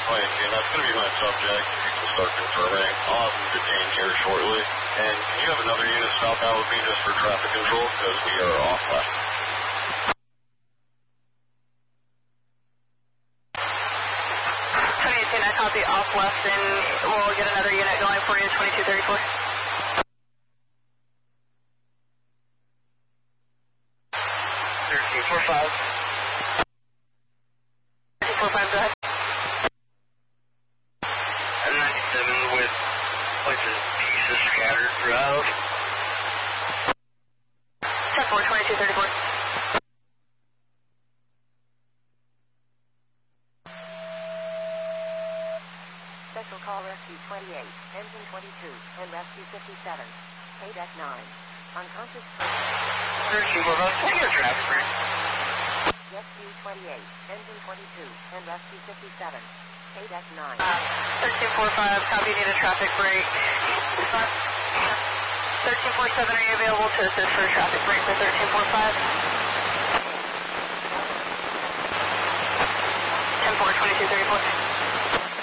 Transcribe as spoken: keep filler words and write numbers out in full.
Oh, yeah, and that's going to be my subject. If you can start confirming. I'll have them detained here shortly. And can you have another unit southbound with me just for traffic control because we are off left. twenty eighteen, I copy off left, and we'll get another unit going for you, twenty-two thirty-four. thirteen forty-five. thirteen forty-five, go ahead. M ninety-seven with places, pieces scattered throughout. ten four, twenty-two thirty-four. Special call Rescue twenty-eight, engine twenty-two, and Rescue fifty-seven. K D E C nine. Unconscious. thirteen forty-five, take a traffic break. Rescue twenty-eight, engine twenty-two, and Rescue fifty-seven. K D E C nine. Uh, thirteen forty-five, copy, need a traffic break. thirteen forty-seven, are you available to assist for a traffic break for thirteen forty-five?